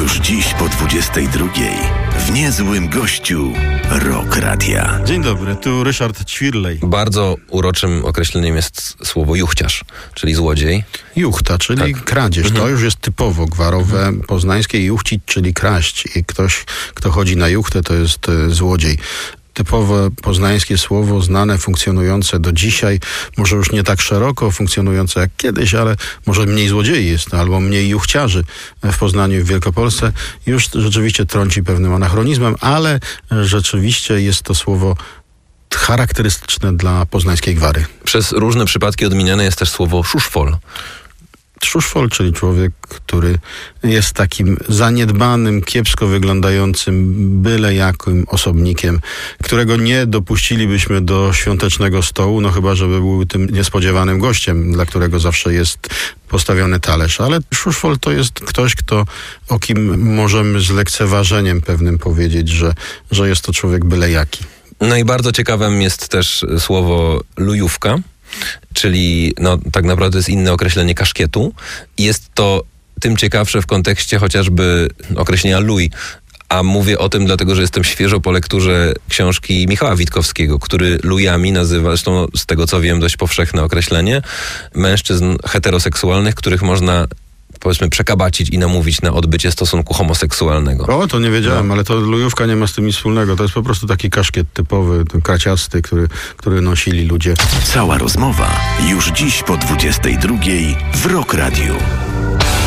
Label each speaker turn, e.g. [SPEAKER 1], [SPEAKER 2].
[SPEAKER 1] Już dziś po 22:00 w Niezłym Gościu Rock Radia.
[SPEAKER 2] Dzień dobry, tu Ryszard Ćwirlej.
[SPEAKER 3] Bardzo uroczym określeniem jest słowo juchciarz, czyli złodziej.
[SPEAKER 2] Juchta, czyli kradzież. To już jest typowo gwarowe, poznańskie. Juchcić, czyli kraść. I ktoś, kto chodzi na juchtę, to jest złodziej. Typowe poznańskie słowo, znane, funkcjonujące do dzisiaj, może już nie tak szeroko funkcjonujące jak kiedyś, ale może mniej złodziei jest, albo mniej juchciarzy w Poznaniu i w Wielkopolsce, już rzeczywiście trąci pewnym anachronizmem, ale rzeczywiście jest to słowo charakterystyczne dla poznańskiej gwary.
[SPEAKER 3] Przez różne przypadki odmieniane jest też słowo szuszfol.
[SPEAKER 2] Szuszfol, czyli człowiek, który jest takim zaniedbanym, kiepsko wyglądającym, byle jakim osobnikiem, którego nie dopuścilibyśmy do świątecznego stołu, no chyba, żeby był tym niespodziewanym gościem, dla którego zawsze jest postawiony talerz. Ale szuszfol to jest ktoś, o kim możemy z lekceważeniem pewnym powiedzieć, że jest to człowiek byle jaki.
[SPEAKER 3] No i bardzo ciekawym jest też słowo lujówka, czyli tak naprawdę jest inne określenie kaszkietu. Jest to tym ciekawsze w kontekście chociażby określenia luj. A mówię o tym dlatego, że jestem świeżo po lekturze książki Michała Witkowskiego, który lujami nazywa, zresztą z tego co wiem dość powszechne określenie, mężczyzn heteroseksualnych, których można powiedzmy przekabacić i namówić na odbycie stosunku homoseksualnego.
[SPEAKER 2] O, to nie wiedziałem, ale to lujówka nie ma z tym nic wspólnego. To jest po prostu taki kaszkiet typowy, kraciasty, który nosili ludzie.
[SPEAKER 1] Cała rozmowa już dziś po 22:00 w Rock Radiu.